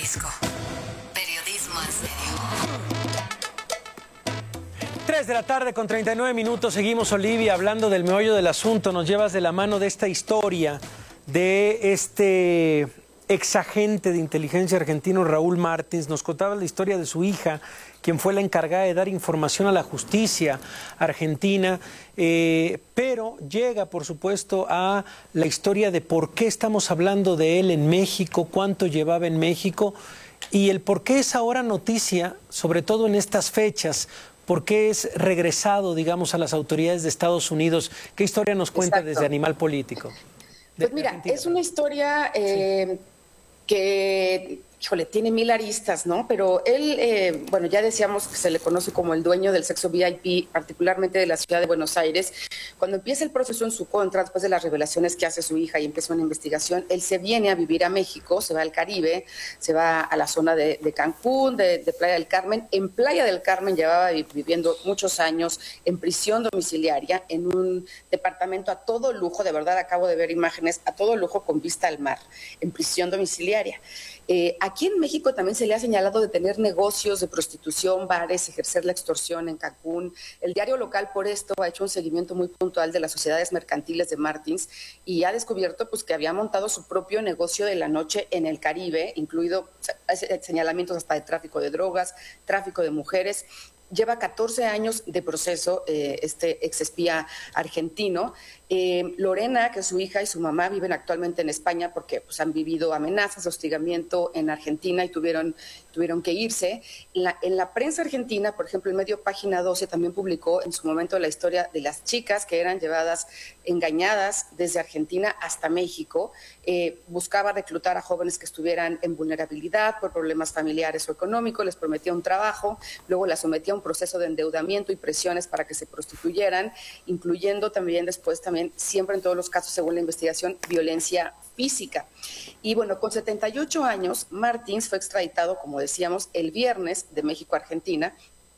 Jalisco. Periodismo en serio. 3 de la tarde con 39 minutos. Seguimos, Olivia, hablando del meollo del asunto. Nos llevas de la mano de esta historia de este exagente de inteligencia argentino, Raúl Martins. Nos contaba la historia de su hija, quien fue la encargada de dar información a la justicia argentina, pero llega, por supuesto, a la historia de por qué estamos hablando de él en México, cuánto llevaba en México y el por qué es ahora noticia, sobre todo en estas fechas. ¿Por qué es regresado, digamos, a las autoridades de Estados Unidos? ¿Qué historia nos cuenta desde Animal Político? Pues mira, es una historia que, híjole, tiene 1000 aristas, ¿no? Pero él, bueno, ya decíamos que se le conoce como el dueño del sexo VIP, particularmente de la ciudad de Buenos Aires. Cuando empieza el proceso en su contra, después de las revelaciones que hace su hija y empieza una investigación, él se viene a vivir a México, se va al Caribe, se va a la zona de Cancún, de Playa del Carmen. En Playa del Carmen llevaba viviendo muchos años en prisión domiciliaria, en un departamento a todo lujo, de verdad acabo de ver imágenes, a todo lujo con vista al mar, en prisión domiciliaria. Aquí en México también se le ha señalado de tener negocios de prostitución, bares, ejercer la extorsión en Cancún. El diario local por esto ha hecho un seguimiento muy puntual de las sociedades mercantiles de Martins y ha descubierto pues que había montado su propio negocio de la noche en el Caribe, incluido señalamientos hasta de tráfico de drogas, tráfico de mujeres. Lleva 14 años de proceso este exespía argentino. Lorena, que es su hija, y su mamá viven actualmente en España porque pues, han vivido amenazas, hostigamiento en Argentina y tuvieron que irse. En la prensa argentina, por ejemplo, el medio Página 12 también publicó en su momento la historia de las chicas que eran llevadas engañadas desde Argentina hasta México. Buscaba reclutar a jóvenes que estuvieran en vulnerabilidad por problemas familiares o económicos, les prometía un trabajo, luego las sometía a un proceso de endeudamiento y presiones para que se prostituyeran, incluyendo también después, siempre en todos los casos, según la investigación, violencia física. Y bueno, con 78 años, Martins fue extraditado, como decíamos, el viernes de México a Argentina.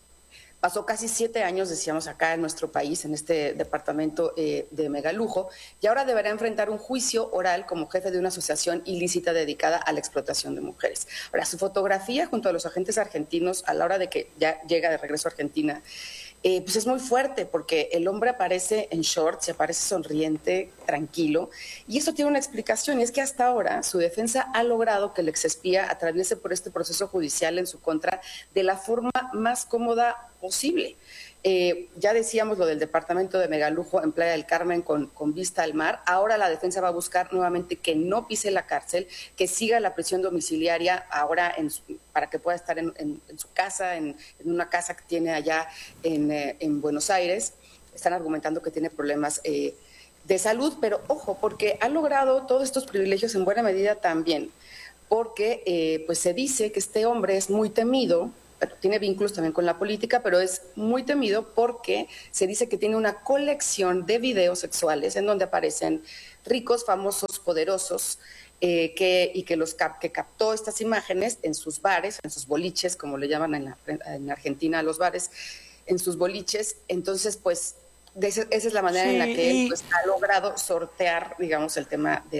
Pasó casi 7 años, decíamos, acá en nuestro país, en este departamento de megalujo, y ahora deberá enfrentar un juicio oral como jefe de una asociación ilícita dedicada a la explotación de mujeres. Ahora, su fotografía junto a los agentes argentinos a la hora de que ya llega de regreso a Argentina, pues es muy fuerte porque el hombre aparece en shorts, aparece sonriente, tranquilo, y eso tiene una explicación, y es que hasta ahora su defensa ha logrado que el exespía atraviese por este proceso judicial en su contra de la forma más cómoda posible. Ya decíamos lo del departamento de megalujo en Playa del Carmen con vista al mar. Ahora la defensa va a buscar nuevamente que no pise la cárcel, que siga la prisión domiciliaria ahora para que pueda estar en su casa, en una casa que tiene allá en Buenos Aires. Están argumentando que tiene problemas de salud, pero ojo, porque ha logrado todos estos privilegios en buena medida también, porque pues se dice que este hombre es muy temido. Tiene vínculos también con la política, pero es muy temido porque se dice que tiene una colección de videos sexuales en donde aparecen ricos, famosos, poderosos, que captó estas imágenes en sus bares, en sus boliches, como le llaman en Argentina a los bares, en sus boliches. Entonces, pues, esa es la manera en la que él pues, ha logrado sortear, digamos, el tema de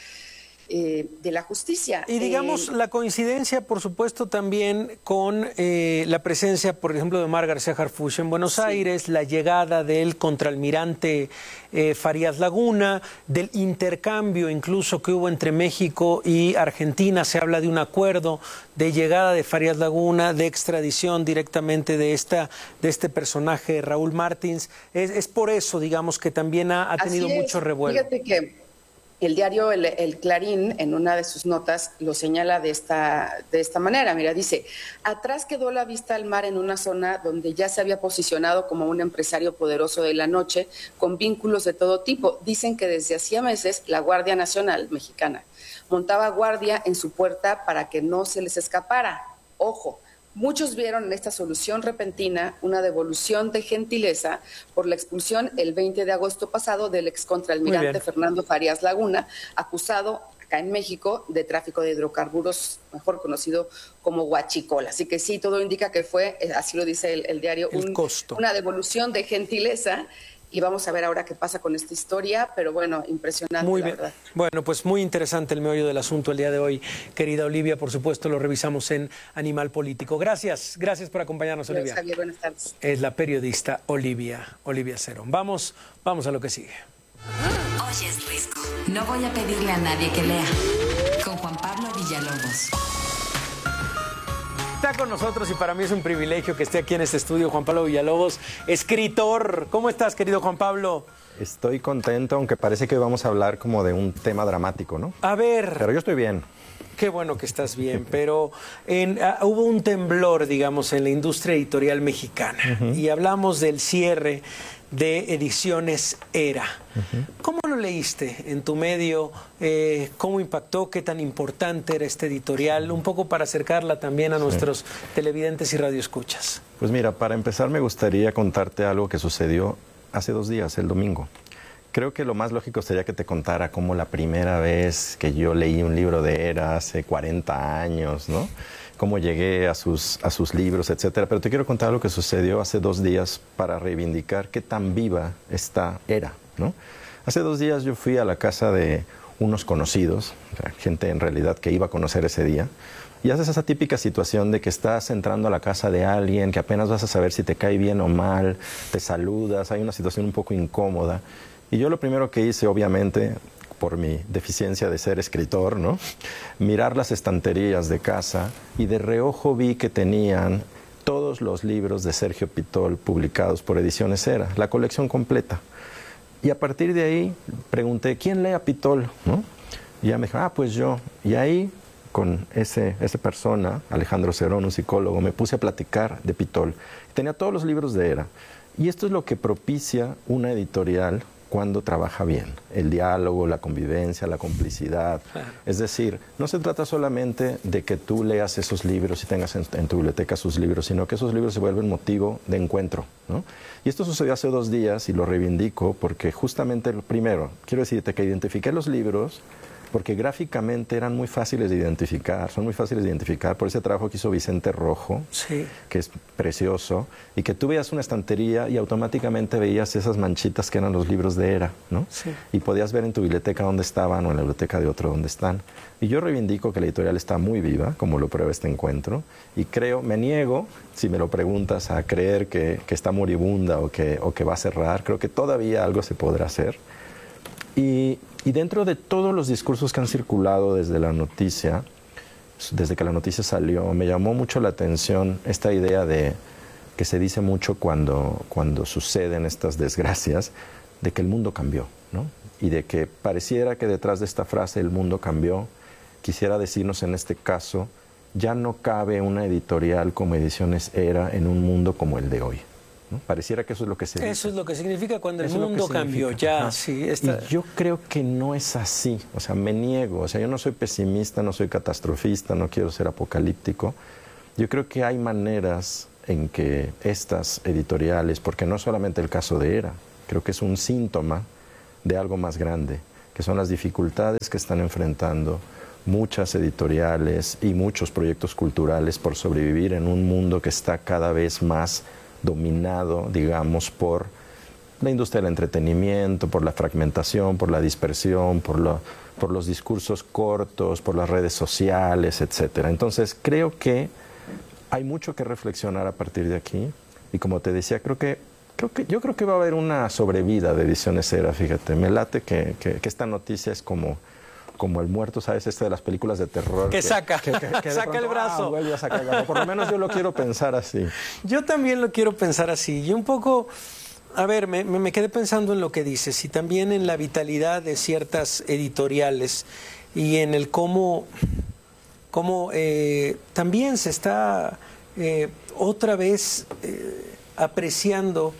la justicia. Y digamos, la coincidencia, por supuesto, también con la presencia, por ejemplo, de Omar García Harfuch en Buenos Aires, la llegada del contraalmirante Farías Laguna, del intercambio incluso que hubo entre México y Argentina. Se habla de un acuerdo de llegada de Farías Laguna, de extradición directamente de este personaje, Raúl Martins. Es por eso, digamos, que también ha tenido mucho revuelo. Fíjate que el diario el Clarín, en una de sus notas, lo señala de esta manera. Mira, dice, atrás quedó la vista al mar en una zona donde ya se había posicionado como un empresario poderoso de la noche, con vínculos de todo tipo. Dicen que desde hacía meses la Guardia Nacional mexicana montaba guardia en su puerta para que no se les escapara. Ojo. Muchos vieron en esta solución repentina una devolución de gentileza por la expulsión el 20 de agosto pasado del excontraalmirante Fernando Farías Laguna, acusado acá en México de tráfico de hidrocarburos, mejor conocido como huachicol. Así que sí, todo indica que fue, así lo dice el diario, una devolución de gentileza. y vamos a ver ahora qué pasa con esta historia, pero bueno, impresionante, Muy la bien. verdad. Bueno, pues muy interesante el meollo del asunto el día de hoy, querida Olivia. Por supuesto, lo revisamos en Animal Político. Gracias por acompañarnos, Gracias, Olivia. Javier, buenas tardes. Es la periodista Olivia Cerón. Vamos a lo que sigue. Hoy es Risco. No voy a pedirle a nadie que lea. Con Juan Pablo Villalobos. Está con nosotros y para mí es un privilegio que esté aquí en este estudio Juan Pablo Villalobos, escritor. ¿Cómo estás, querido Juan Pablo? Estoy contento, aunque parece que vamos a hablar como de un tema dramático, ¿no? A ver. Pero yo estoy bien. Qué bueno que estás bien, pero hubo un temblor, digamos, en la industria editorial mexicana y hablamos del cierre de Ediciones Era. ¿Cómo lo leíste en tu medio? ¿Cómo impactó? ¿Qué tan importante era este editorial? Un poco para acercarla también a nuestros televidentes y radioescuchas. Pues mira, para empezar me gustaría contarte algo que sucedió hace 2 días, el domingo. Creo que lo más lógico sería que te contara cómo la primera vez que yo leí un libro de Era hace 40 años, ¿no? Cómo llegué a sus libros, etcétera. Pero te quiero contar lo que sucedió hace 2 días para reivindicar qué tan viva está Era, ¿no? Hace 2 días yo fui a la casa de unos conocidos, o sea, gente en realidad que iba a conocer ese día, y haces esa típica situación de que estás entrando a la casa de alguien, que apenas vas a saber si te cae bien o mal, te saludas, hay una situación un poco incómoda. Y yo lo primero que hice, obviamente, por mi deficiencia de ser escritor, ¿no? Mirar las estanterías de casa y de reojo vi que tenían todos los libros de Sergio Pitol publicados por Ediciones Era, la colección completa. Y a partir de ahí pregunté, ¿quién lee a Pitol? ¿No? Y ya me dijo, pues yo. Y ahí, con esa persona, Alejandro Cerón, un psicólogo, me puse a platicar de Pitol. Tenía todos los libros de Era. Y esto es lo que propicia una editorial cuando trabaja bien, el diálogo, la convivencia, la complicidad. Es decir, no se trata solamente de que tú leas esos libros y tengas en tu biblioteca sus libros, sino que esos libros se vuelven motivo de encuentro, ¿no? Y esto sucedió hace 2 días y lo reivindico porque justamente, primero, quiero decirte que identifiqué los libros porque gráficamente eran muy fáciles de identificar, son muy fáciles de identificar por ese trabajo que hizo Vicente Rojo, sí, que es precioso, y que tú veías una estantería y automáticamente veías esas manchitas que eran los libros de Era, ¿no? Sí. Y podías ver en tu biblioteca dónde estaban o en la biblioteca de otro dónde están. Y yo reivindico que la editorial está muy viva, como lo prueba este encuentro, y creo, me niego, si me lo preguntas, a creer que está moribunda o que va a cerrar. Creo que todavía algo se podrá hacer. Y dentro de todos los discursos que han circulado desde la noticia, desde que la noticia salió, me llamó mucho la atención esta idea de que se dice mucho cuando suceden estas desgracias, de que el mundo cambió, ¿no? Y de que pareciera que detrás de esta frase, el mundo cambió, quisiera decirnos en este caso, ya no cabe una editorial como Ediciones Era en un mundo como el de hoy, ¿no? Pareciera que eso es lo que se dice. Eso es lo que significa cuando el Eso es lo que mundo cambió. significa. Ya, Ajá. sí. Y yo creo que no es así. O sea, me niego. O sea, yo no soy pesimista, no soy catastrofista, no quiero ser apocalíptico. Yo creo que hay maneras en que estas editoriales, porque no es solamente el caso de Era, creo que es un síntoma de algo más grande, que son las dificultades que están enfrentando muchas editoriales y muchos proyectos culturales por sobrevivir en un mundo que está cada vez más dominado, digamos, por la industria del entretenimiento, por la fragmentación, por la dispersión, por los discursos cortos, por las redes sociales, etcétera. Entonces, creo que hay mucho que reflexionar a partir de aquí. Y como te decía, yo creo que va a haber una sobrevida de Ediciones Era, fíjate. Me late que esta noticia es como el muerto, ¿sabes? De las películas de terror. Que saca pronto, el brazo. Vuelve a sacar el brazo. Por lo menos yo lo quiero pensar así. Yo también lo quiero pensar así. Y un poco, a ver, me quedé pensando en lo que dices y también en la vitalidad de ciertas editoriales y en el cómo también se está otra vez apreciando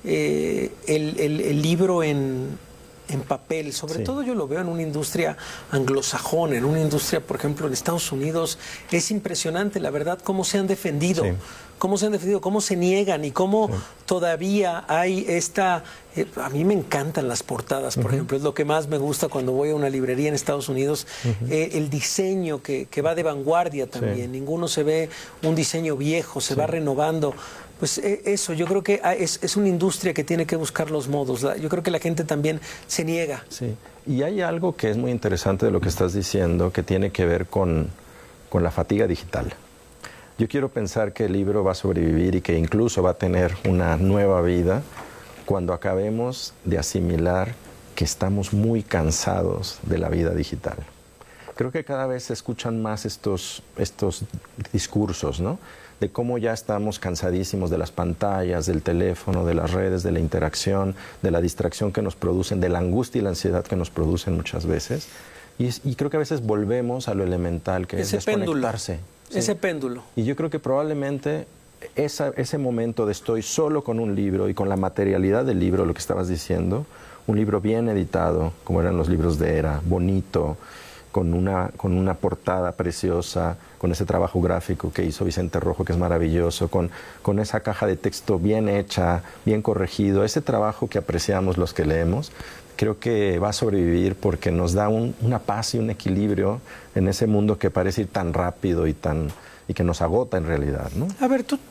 el libro en papel, sobre todo yo lo veo en una industria anglosajona, en una industria, por ejemplo, en Estados Unidos, es impresionante, la verdad, cómo se han defendido, cómo se niegan y cómo todavía hay esta A mí me encantan las portadas, por ejemplo, es lo que más me gusta cuando voy a una librería en Estados Unidos, el diseño que va de vanguardia también, ninguno se ve un diseño viejo, se va renovando. Pues eso, yo creo que es una industria que tiene que buscar los modos. Yo creo que la gente también se niega. Sí, y hay algo que es muy interesante de lo que estás diciendo, que tiene que ver con la fatiga digital. Yo quiero pensar que el libro va a sobrevivir y que incluso va a tener una nueva vida cuando acabemos de asimilar que estamos muy cansados de la vida digital. Creo que cada vez se escuchan más estos discursos, ¿no? De cómo ya estamos cansadísimos de las pantallas, del teléfono, de las redes, de la interacción, de la distracción que nos producen, de la angustia y la ansiedad que nos producen muchas veces. Y creo que a veces volvemos a lo elemental, que es desconectarse. Sí. Ese péndulo. Y yo creo que probablemente ese momento de estoy solo con un libro y con la materialidad del libro, lo que estabas diciendo, un libro bien editado, como eran los libros de Era, bonito, con una portada preciosa, con ese trabajo gráfico que hizo Vicente Rojo, que es maravilloso, con esa caja de texto bien hecha, bien corregido, ese trabajo que apreciamos los que leemos, creo que va a sobrevivir porque nos da una paz y un equilibrio en ese mundo que parece ir tan rápido y que nos agota en realidad, ¿no? A ver, tú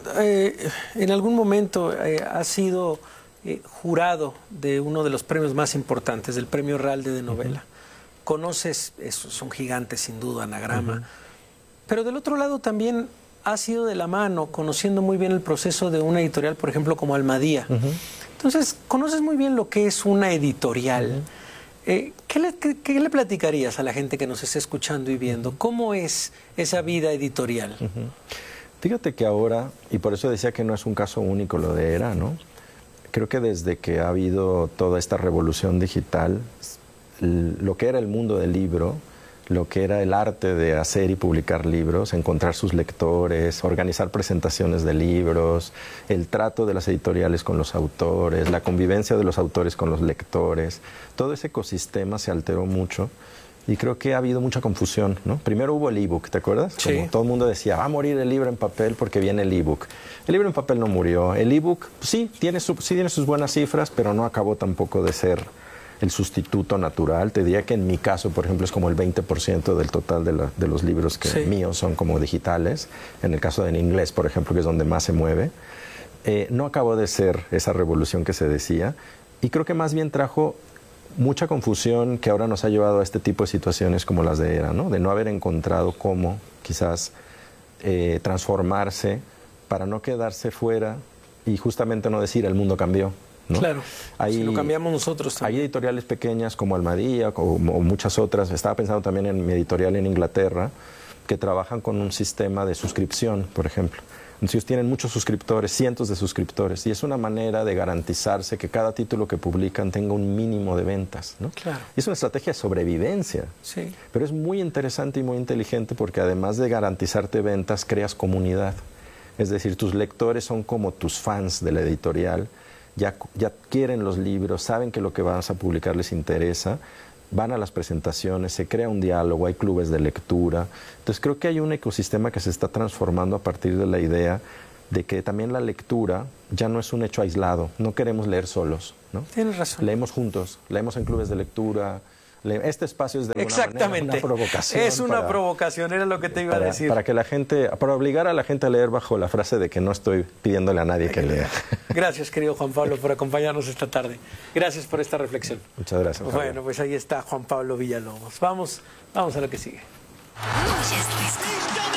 en algún momento has sido jurado de uno de los premios más importantes, del Premio Ralde de Novela. Conoces, son gigantes sin duda, Anagrama, pero del otro lado también has ido de la mano, conociendo muy bien el proceso de una editorial, por ejemplo, como Almadía. Entonces, conoces muy bien lo que es una editorial. ¿Qué le platicarías a la gente que nos esté escuchando y viendo? ¿Cómo es esa vida editorial? Fíjate que ahora, y por eso decía que no es un caso único lo de Era, ¿no? Creo que desde que ha habido toda esta revolución digital, lo que era el mundo del libro, lo que era el arte de hacer y publicar libros, encontrar sus lectores, organizar presentaciones de libros, el trato de las editoriales con los autores, la convivencia de los autores con los lectores, todo ese ecosistema se alteró mucho y creo que ha habido mucha confusión, ¿no? Primero hubo el ebook, ¿te acuerdas? Sí. Como todo el mundo decía, va a morir el libro en papel porque viene el ebook. El libro en papel no murió. El ebook, pues, sí tiene sus buenas cifras, pero no acabó tampoco de ser el sustituto natural. Te diría que en mi caso, por ejemplo, es como el 20% del total de los libros que míos son como digitales. En el caso de en inglés, por ejemplo, que es donde más se mueve. No acabó de ser esa revolución que se decía. Y creo que más bien trajo mucha confusión que ahora nos ha llevado a este tipo de situaciones como las de Era, ¿no? De no haber encontrado cómo quizás transformarse para no quedarse fuera y justamente no decir el mundo cambió, ¿no? Claro, si lo cambiamos nosotros también. Hay editoriales pequeñas como Almadía o muchas otras. Estaba pensando también en mi editorial en Inglaterra, que trabajan con un sistema de suscripción, por ejemplo. Entonces tienen muchos suscriptores, cientos de suscriptores, y es una manera de garantizarse que cada título que publican tenga un mínimo de ventas, ¿no? Claro. Y es una estrategia de sobrevivencia, Sí. pero es muy interesante y muy inteligente porque además de garantizarte ventas, creas comunidad. Es decir, tus lectores son como tus fans de la editorial, ya quieren los libros, saben que lo que vas a publicar les interesa, van a las presentaciones, se crea un diálogo, hay clubes de lectura. Entonces creo que hay un ecosistema que se está transformando a partir de la idea de que también la lectura ya no es un hecho aislado, no queremos leer solos, ¿no? Tienes razón. Leemos juntos, leemos en clubes de lectura. Este espacio es de alguna Exactamente. manera una provocación. Es una provocación, era lo que te iba a decir. Para que la gente, para obligar a la gente a leer bajo la frase de que no estoy pidiéndole a nadie que lea. Gracias, querido Juan Pablo, por acompañarnos esta tarde. Gracias por esta reflexión. Muchas gracias. Javier. Bueno, pues ahí está Juan Pablo Villalobos. Vamos a lo que sigue. Hoy es fresco.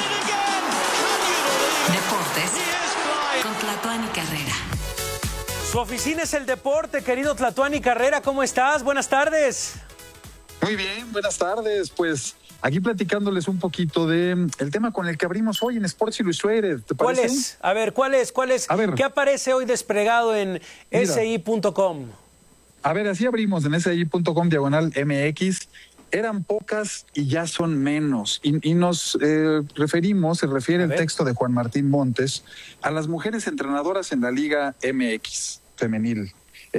Deportes con Tlatuani Carrera. Su oficina es el deporte, querido Tlatuani Carrera. ¿Cómo estás? Buenas tardes. Muy bien, buenas tardes. Pues aquí platicándoles un poquito de el tema con el que abrimos hoy en Sports Illustrated. ¿Te ¿Cuál parece? es? A ver, ¿cuál es? A ver. ¿Qué aparece hoy desplegado en Mira. si.com? A ver, así abrimos en si.com/MX. Eran pocas y ya son menos. Y nos se refiere el texto de Juan Martín Montes a las mujeres entrenadoras en la Liga MX femenil.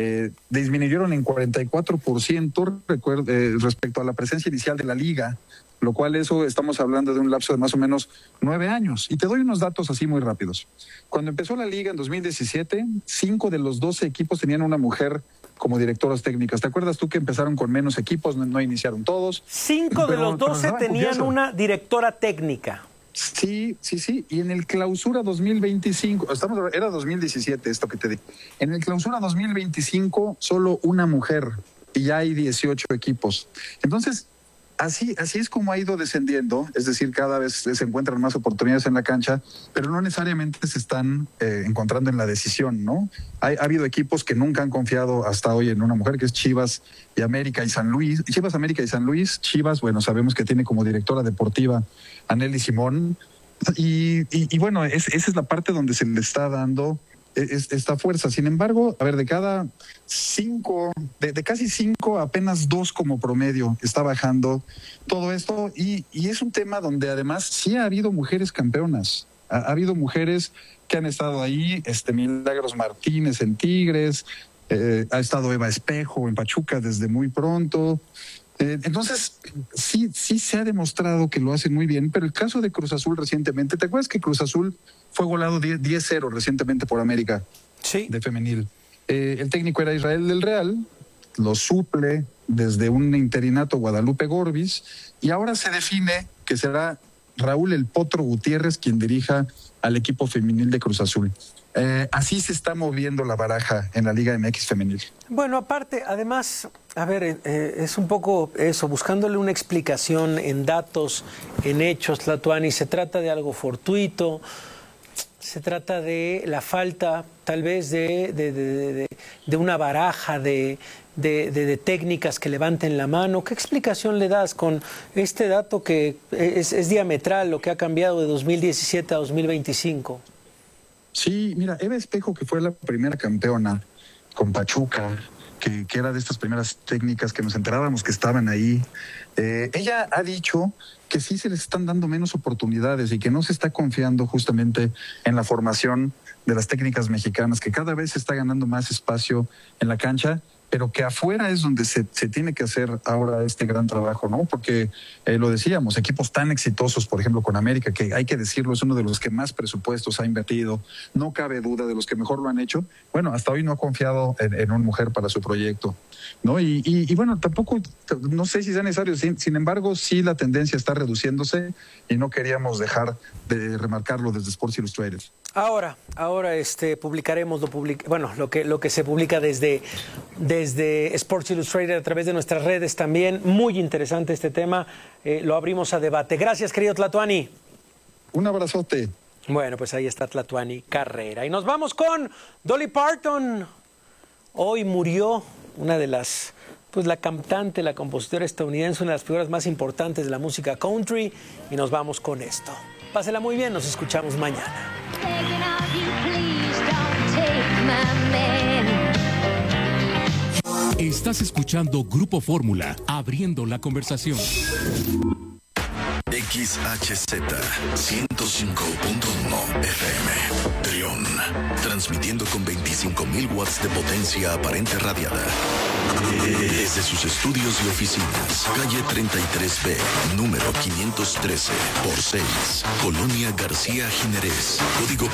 Disminuyeron en 44% respecto a la presencia inicial de la liga lo cual eso estamos hablando de un lapso de más o menos 9 años. Y te doy unos datos así muy rápidos. Cuando empezó la liga en 2017, 5 de los 12 equipos tenían una mujer como directoras técnicas. ¿Te acuerdas tú que empezaron con menos equipos, no iniciaron todos? 5 de los 12 tenían una directora técnica. Sí. Y en el clausura 2025, era 2017 esto que te digo. En el clausura 2025, solo una mujer y ya hay 18 equipos. Entonces, así es como ha ido descendiendo, es decir, cada vez se encuentran más oportunidades en la cancha, pero no necesariamente se están encontrando en la decisión, ¿no? Ha habido equipos que nunca han confiado hasta hoy en una mujer, que es Chivas y América y San Luis. Chivas, América y San Luis. Chivas, bueno, sabemos que tiene como directora deportiva a Nelly Simón. Y bueno, esa es la parte donde se le está dando esta fuerza. Sin embargo, a ver, de cada 5, de casi 5, apenas 2 como promedio está bajando todo esto. Y es un tema donde además sí ha habido mujeres campeonas. Ha habido mujeres que han estado ahí, Milagros Martínez en Tigres, ha estado Eva Espejo en Pachuca desde muy pronto. Entonces, sí se ha demostrado que lo hacen muy bien, pero el caso de Cruz Azul recientemente, ¿te acuerdas que Cruz Azul fue golado 10-0 recientemente por América? Sí. De femenil. El técnico era Israel del Real, lo suple desde un interinato Guadalupe Gorbis, y ahora se define que será Raúl El Potro Gutiérrez quien dirija al equipo femenil de Cruz Azul. Así se está moviendo la baraja en la Liga MX femenil. Bueno, aparte, además, a ver, es un poco eso, buscándole una explicación en datos, en hechos, Tlatuani. Se trata de algo fortuito, se trata de la falta, tal vez, de una baraja de técnicas que levanten la mano. ¿Qué explicación le das con este dato que es diametral, lo que ha cambiado de 2017 a 2025? Sí, mira, Eva Espejo, que fue la primera campeona con Pachuca, que era de estas primeras técnicas que nos enterábamos que estaban ahí, ella ha dicho que sí se les están dando menos oportunidades y que no se está confiando justamente en la formación de las técnicas mexicanas, que cada vez se está ganando más espacio en la cancha, pero que afuera es donde se tiene que hacer ahora este gran trabajo, ¿no? Porque lo decíamos, equipos tan exitosos, por ejemplo, con América, que hay que decirlo, es uno de los que más presupuestos ha invertido, no cabe duda, de los que mejor lo han hecho. Bueno, hasta hoy no ha confiado en una mujer para su proyecto, ¿no? Y bueno, tampoco, no sé si sea necesario, sin embargo, sí la tendencia está reduciéndose y no queríamos dejar de remarcarlo desde Sports Illustrated. Ahora publicaremos lo que se publica desde Sports Illustrated a través de nuestras redes también. Muy interesante este tema, lo abrimos a debate. Gracias, querido Tlatuani. Un abrazote. Bueno, pues ahí está Tlatuani Carrera. Y nos vamos con Dolly Parton. Hoy murió una de las, la cantante, la compositora estadounidense, una de las figuras más importantes de la música country. Y nos vamos con esto. Pásela muy bien, nos escuchamos mañana. Estás escuchando Grupo Fórmula, abriendo la conversación. XHZ 105.1 FM, Trión, transmitiendo con 25.000 watts de potencia aparente radiada. Desde sus estudios y oficinas, calle 33B, número 513, por 6, Colonia García Jiménez, código